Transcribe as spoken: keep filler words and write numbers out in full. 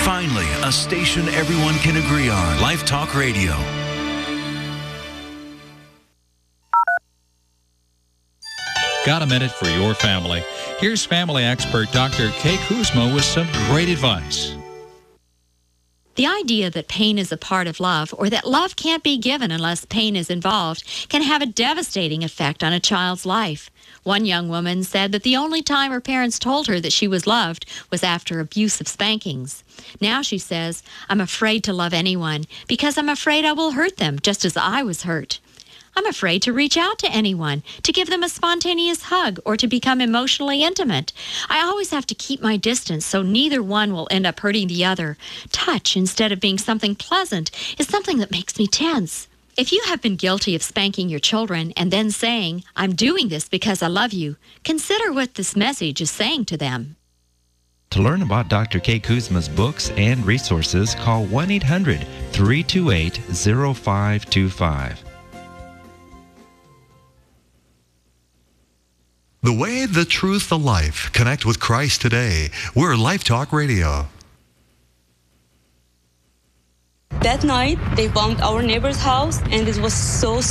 Finally, a station everyone can agree on. Life Talk Radio. Got a minute for your family? Here's family expert Doctor Kay Kuzma with some great advice. The idea that pain is a part of love, or that love can't be given unless pain is involved, can have a devastating effect on a child's life. One young woman said that the only time her parents told her that she was loved was after abusive spankings. Now she says, "I'm afraid to love anyone because I'm afraid I will hurt them just as I was hurt. I'm afraid to reach out to anyone, to give them a spontaneous hug, or to become emotionally intimate. I always have to keep my distance so neither one will end up hurting the other. Touch, instead of being something pleasant, is something that makes me tense." If you have been guilty of spanking your children and then saying, "I'm doing this because I love you," consider what this message is saying to them. To learn about Doctor Kay Kuzma's books and resources, call one eight hundred, three two eight, zero five two five. The way, the truth, the life. Connect with Christ today. We're Life Talk Radio. That night, they bombed our neighbor's house, and it was so